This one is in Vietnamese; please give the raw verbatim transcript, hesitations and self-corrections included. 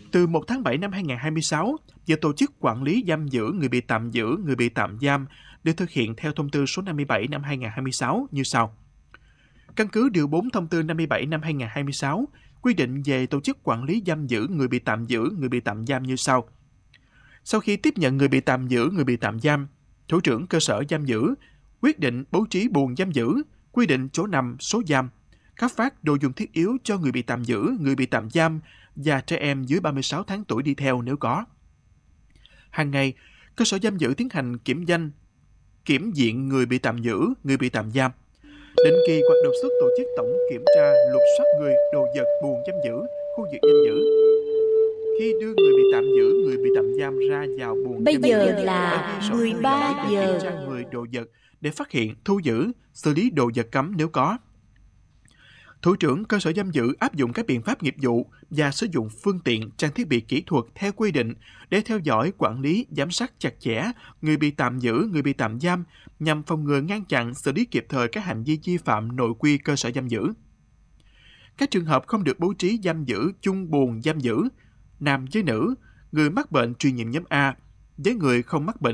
Từ một tháng bảy năm hai nghìn không trăm hai mươi sáu, việc tổ chức quản lý giam giữ người bị tạm giữ, người bị tạm giam được thực hiện theo thông tư số năm mươi bảy năm hai nghìn không trăm hai mươi sáu như sau. Căn cứ điều bốn thông tư năm mươi bảy năm hai nghìn không trăm hai mươi sáu, quy định về tổ chức quản lý giam giữ người bị tạm giữ, người bị tạm giam như sau. Sau khi tiếp nhận người bị tạm giữ, người bị tạm giam, thủ trưởng cơ sở giam giữ quyết định bố trí buồng giam giữ, quy định chỗ nằm, số giam, cấp phát đồ dùng thiết yếu cho người bị tạm giữ, người bị tạm giam và trẻ em dưới ba mươi sáu tháng tuổi đi theo nếu có. Hàng ngày, cơ sở giam giữ tiến hành kiểm danh, kiểm diện người bị tạm giữ, người bị tạm giam. Định kỳ hoặc đột xuất tổ chức tổng kiểm tra, lục soát người, đồ vật, buồng giam giữ, khu vực giam giữ. Khi đưa người bị tạm giữ, người bị tạm giam ra vào buồng Bây giam giờ giữ, là mười ba để kiểm tra giờ. người, đồ vật để phát hiện, thu giữ, xử lý đồ vật cấm nếu có. Thủ trưởng cơ sở giam giữ áp dụng các biện pháp nghiệp vụ và sử dụng phương tiện, trang thiết bị kỹ thuật theo quy định để theo dõi, quản lý, giám sát chặt chẽ người bị tạm giữ, người bị tạm giam nhằm phòng ngừa, ngăn chặn, xử lý kịp thời các hành vi vi phạm nội quy cơ sở giam giữ. Các trường hợp không được bố trí giam giữ chung buồng giam giữ, nam với nữ, người mắc bệnh truyền nhiễm nhóm A với người không mắc bệnh